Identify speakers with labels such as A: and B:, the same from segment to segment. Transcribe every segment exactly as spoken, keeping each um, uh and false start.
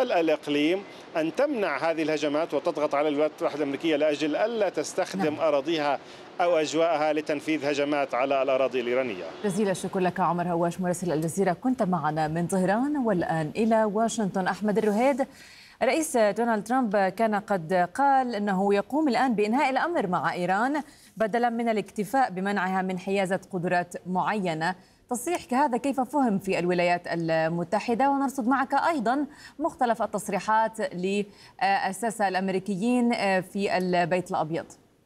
A: دول الإقليم أن تمنع هذه الهجمات وتضغط على الولايات المتحدة الأمريكية لأجل ألا تستخدم
B: نعم.
A: أراضيها أو أجواءها لتنفيذ هجمات على الأراضي الإيرانية.
B: جزيل الشكر لك عمر هواش مراسل الجزيرة، كنت معنا من طهران. والآن إلى واشنطن. أحمد الرهيد، رئيس دونالد ترامب كان قد قال أنه يقوم الآن بإنهاء الأمر مع إيران بدلا من الاكتفاء بمنعها من حيازة قدرات معينة. تصريح كهذا كيف فهم في الولايات المتحدة؟ ونرصد معك أيضا مختلف التصريحات للساسة الأمريكيين في البيت الأبيض.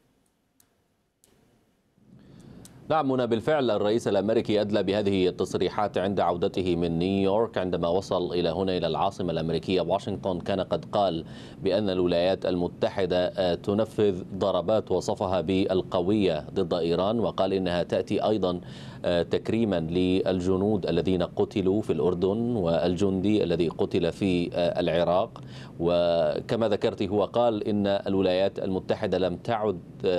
C: نعم منى، بالفعل الرئيس الأمريكي أدلى بهذه التصريحات عند عودته من نيويورك. عندما وصل إلى هنا إلى العاصمة الأمريكية واشنطن كان قد قال بأن الولايات المتحدة تنفذ ضربات وصفها بالقوية ضد إيران، وقال إنها تأتي أيضا تكريما للجنود الذين قتلوا في الأردن والجندي الذي قتل في العراق. وكما ذكرت هو قال إن الولايات المتحدة لم تعد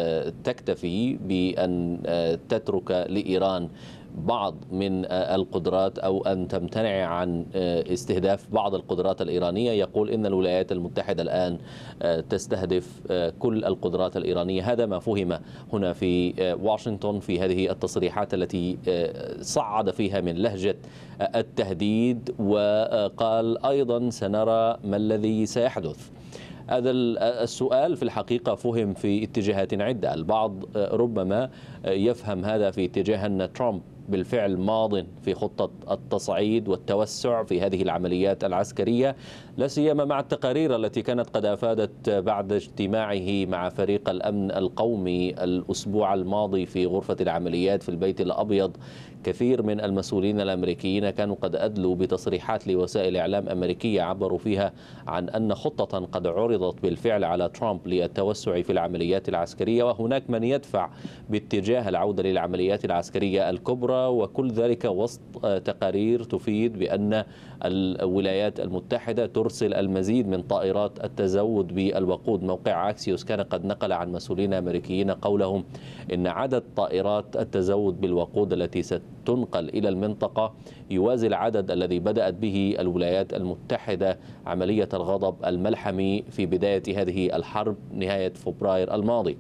C: تكتفي بأن تترك لإيران بعض من القدرات أو أن تمتنع عن استهداف بعض القدرات الإيرانية. يقول إن الولايات المتحدة الآن تستهدف كل القدرات الإيرانية. هذا ما فهم هنا في واشنطن في هذه التصريحات التي صعد فيها من لهجة التهديد، وقال أيضا سنرى ما الذي سيحدث. هذا السؤال في الحقيقة فهم في اتجاهات عدة. البعض ربما يفهم هذا في اتجاه أن ترامب بالفعل ماض في خطة التصعيد والتوسع في هذه العمليات العسكرية، لا سيما مع التقارير التي كانت قد أفادت بعد اجتماعه مع فريق الأمن القومي الأسبوع الماضي في غرفة العمليات في البيت الأبيض. كثير من المسؤولين الأمريكيين كانوا قد أدلوا بتصريحات لوسائل إعلام أمريكية عبروا فيها عن أن خطة قد عرضت بالفعل على ترامب للتوسع في العمليات العسكرية، وهناك من يدفع باتجاه العودة للعمليات العسكرية الكبرى، وكل ذلك وسط تقارير تفيد بأن الولايات المتحدة ترسل المزيد من طائرات التزود بالوقود. موقع أكسيوس كان قد نقل عن مسؤولين أمريكيين قولهم إن عدد طائرات التزود بالوقود التي ستنقل إلى المنطقة يوازي العدد الذي بدأت به الولايات المتحدة عملية الغضب الملحمي في بداية هذه الحرب نهاية فبراير الماضي.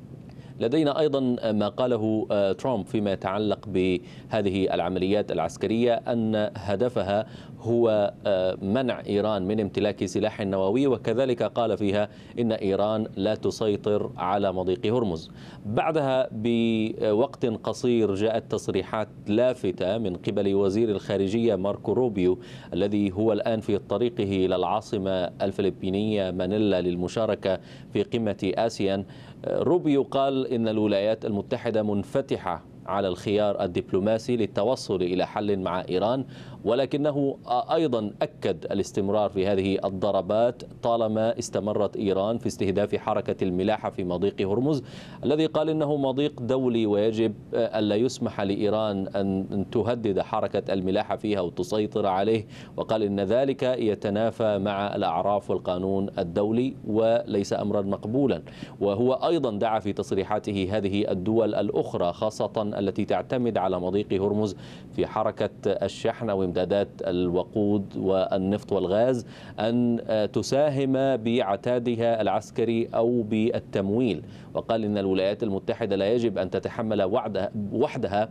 C: لدينا أيضا ما قاله ترامب فيما يتعلق بهذه العمليات العسكرية أن هدفها هو منع إيران من امتلاك سلاح نووي، وكذلك قال فيها إن إيران لا تسيطر على مضيق هرمز. بعدها بوقت قصير جاءت تصريحات لافتة من قبل وزير الخارجية ماركو روبيو الذي هو الآن في طريقه إلى العاصمة الفلبينية مانيلا للمشاركة في قمة آسيان. روبيو قال إن الولايات المتحدة منفتحة على الخيار الدبلوماسي للتوصل إلى حل مع إيران، ولكنه أيضا أكد الاستمرار في هذه الضربات طالما استمرت إيران في استهداف حركة الملاحة في مضيق هرمز الذي قال إنه مضيق دولي ويجب ألا يسمح لإيران أن تهدد حركة الملاحة فيها وتسيطر عليه، وقال إن ذلك يتنافى مع الأعراف والقانون الدولي وليس أمرا مقبولا. وهو أيضا دعا في تصريحاته هذه الدول الأخرى خاصة التي تعتمد على مضيق هرمز في حركة الشحن وامدادات الوقود والنفط والغاز أن تساهم بعتادها العسكري أو بالتمويل، وقال إن الولايات المتحدة لا يجب أن تتحمل وحدها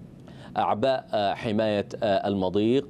C: أعباء حماية المضيق.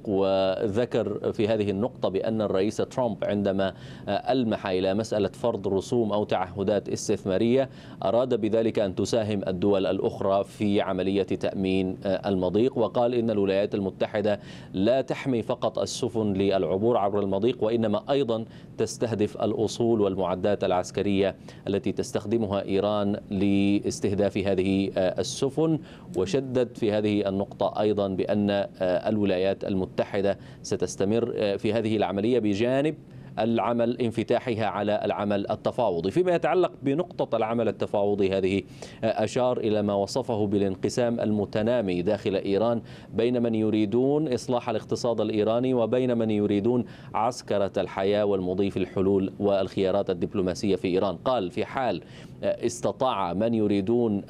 C: وذكر في هذه النقطة بأن الرئيس ترامب عندما ألمح إلى مسألة فرض رسوم أو تعهدات استثمارية أراد بذلك أن تساهم الدول الأخرى في عملية تأمين المضيق، وقال إن الولايات المتحدة لا تحمي فقط السفن للعبور عبر المضيق وإنما أيضا تستهدف الأصول والمعدات العسكرية التي تستخدمها إيران لاستهداف هذه السفن. وشدد في هذه النقطة أيضا بأن الولايات المتحدة ستستمر في هذه العملية بجانب العمل انفتاحها على العمل التفاوضي. فيما يتعلق بنقطة العمل التفاوضي هذه أشار إلى ما وصفه بالانقسام المتنامي داخل إيران بين من يريدون إصلاح الاقتصاد الإيراني وبين من يريدون عسكرة الحياة والمضي في الحلول والخيارات الدبلوماسية في إيران. قال في حال استطاع من يريدون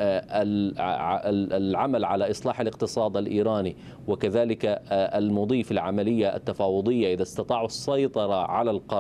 C: العمل على إصلاح الاقتصاد الإيراني وكذلك المضي في العملية التفاوضية إذا استطاعوا السيطرة على القرار